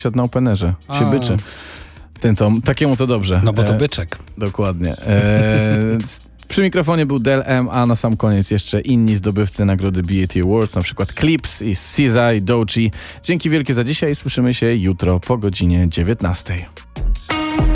siadł na openerze. Się byczy. Takiemu to dobrze. No bo to byczek. Dokładnie. Przy mikrofonie był Del M, a na sam koniec jeszcze inni zdobywcy nagrody BET Awards, na przykład Clips i SZA i Doechii. Dzięki wielkie za dzisiaj. Słyszymy się jutro po godzinie 19.